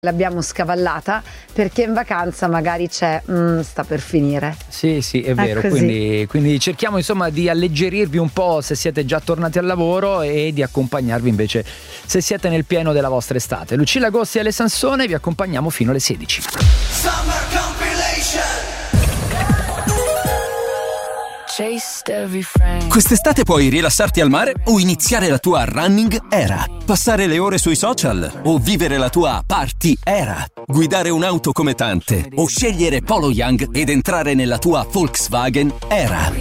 L'abbiamo scavallata perché in vacanza magari c'è sta per finire. Sì, è vero, quindi cerchiamo insomma di alleggerirvi un po' se siete già tornati al lavoro e di accompagnarvi invece se siete nel pieno della vostra estate. Lucilla Agossi e Ale Sansone vi accompagniamo fino alle 16. Quest'estate puoi rilassarti al mare o iniziare la tua running era, passare le ore sui social o vivere la tua party era, guidare un'auto come tante o scegliere Polo Young ed entrare nella tua Volkswagen era.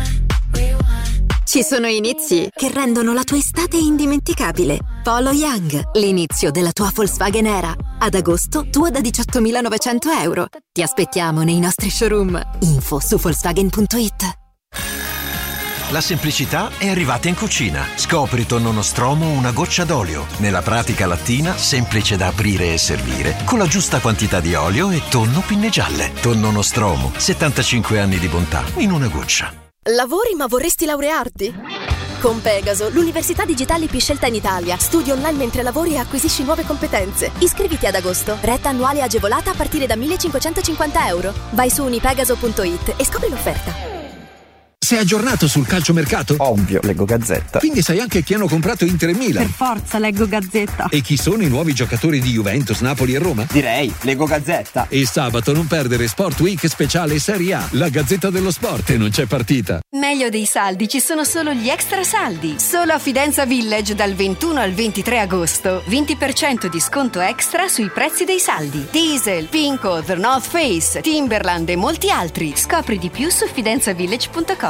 Ci sono inizi che rendono la tua estate indimenticabile. Polo Young, l'inizio della tua Volkswagen era. Ad agosto, tua da 18.900 euro. Ti aspettiamo nei nostri showroom. Info su Volkswagen.it. La semplicità è arrivata in cucina. Scopri tonno nostromo una goccia d'olio. Nella pratica lattina, semplice da aprire e servire, con la giusta quantità di olio e tonno pinne gialle. Tonno nostromo, 75 anni di bontà in una goccia. Lavori ma vorresti laurearti? Con Pegaso, l'università digitale più scelta in Italia. Studi online mentre lavori e acquisisci nuove competenze. Iscriviti ad agosto. Retta annuale agevolata a partire da 1.550 euro. Vai su unipegaso.it e scopri l'offerta. Sei aggiornato sul calciomercato? Ovvio, leggo Gazzetta. Quindi sai anche chi hanno comprato Inter e Milan? Per forza, leggo Gazzetta. E chi sono i nuovi giocatori di Juventus, Napoli e Roma? Direi, leggo Gazzetta. E sabato non perdere Sport Week speciale Serie A, la Gazzetta dello Sport e non c'è partita. Meglio dei saldi, ci sono solo gli extra saldi. Solo a Fidenza Village dal 21 al 23 agosto. 20% di sconto extra sui prezzi dei saldi. Diesel, Pinko, The North Face, Timberland e molti altri. Scopri di più su fidenzavillage.com.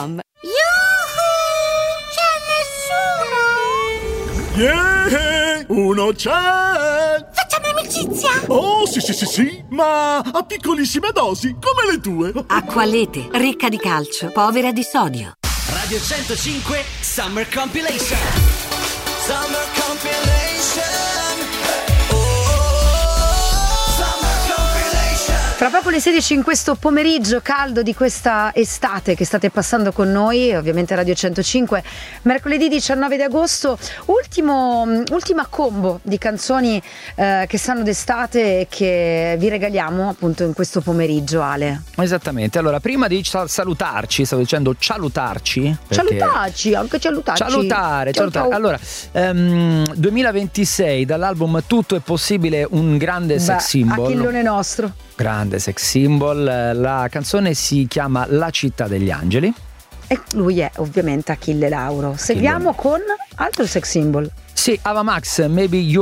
C'è nessuno! Yeah! Uno c'è! Facciamo amicizia? Oh, sì, ma a piccolissime dosi, come le tue. Acqualete, ricca di calcio, povera di sodio. Radio 105 Summer Compilation. Summer Compilation. Fra poco le 16 in questo pomeriggio caldo di questa estate che state passando con noi, ovviamente Radio 105, mercoledì 19 di agosto, ultima combo di canzoni che sanno d'estate e che vi regaliamo appunto in questo pomeriggio, Ale. Esattamente, allora prima di salutarci, stavo dicendo cialutarci. Cialutare. Allora, 2026 dall'album Tutto è possibile, un grande sex symbol. Achillone nostro. Grande sex symbol, la canzone si chiama La città degli angeli. E lui è ovviamente Achille Lauro. Seguiamo con altro sex symbol. Sì, Ava Max, Maybe You